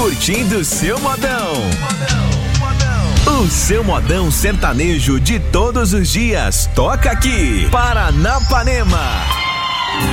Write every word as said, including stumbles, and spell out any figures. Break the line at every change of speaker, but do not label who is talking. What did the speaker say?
curtindo seu modão. O seu modão sertanejo de todos os dias toca aqui, Paranapanema.